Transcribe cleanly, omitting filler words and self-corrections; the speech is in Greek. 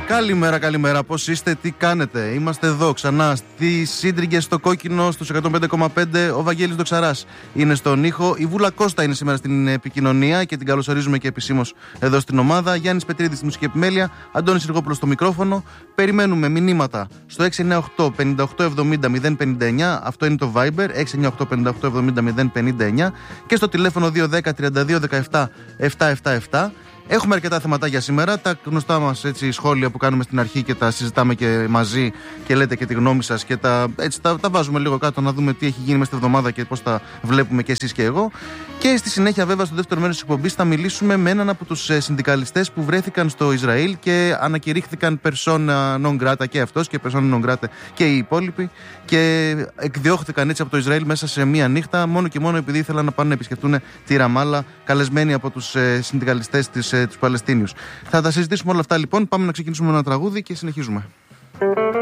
Καλημέρα, καλημέρα. Πώς είστε, τι κάνετε? Είμαστε εδώ ξανά στις Σύντριγγες στο Κόκκινο, στους 105,5. Ο Βαγγέλης Δοξαράς είναι στον ήχο. Η Βούλα Κώστα είναι σήμερα στην επικοινωνία και την καλωσορίζουμε και επισήμως εδώ στην ομάδα. Γιάννης Πετρίδης στη μουσική επιμέλεια. Αντώνης Σιργόπουλος στο μικρόφωνο. Περιμένουμε μηνύματα στο 698 58 70 059. Αυτό είναι το Viber. 698 58 70 059. Και στο τηλέφωνο 210 32 17 777. Έχουμε αρκετά θέματα για σήμερα. Τα γνωστά μας σχόλια που κάνουμε στην αρχή και τα συζητάμε και μαζί και λέτε και τη γνώμη σας και τα βάζουμε λίγο κάτω να δούμε τι έχει γίνει μέσα στη εβδομάδα και πώς τα βλέπουμε και εσείς και εγώ. Και στη συνέχεια, βέβαια, στο δεύτερο μέρος της εκπομπής θα μιλήσουμε με έναν από τους συνδικαλιστές που βρέθηκαν στο Ισραήλ και ανακηρύχθηκαν persona non grata και αυτός και persona non grata και οι υπόλοιποι και εκδιώχθηκαν έτσι από το Ισραήλ μέσα σε μία νύχτα μόνο και μόνο επειδή ήθελαν να πάνε να επισκεφτούν τη Ραμάλα, καλεσμένοι από τους συνδικαλιστές τους Παλαιστίνιους. Θα τα συζητήσουμε όλα αυτά λοιπόν. Πάμε να ξεκινήσουμε με ένα τραγούδι και συνεχίζουμε.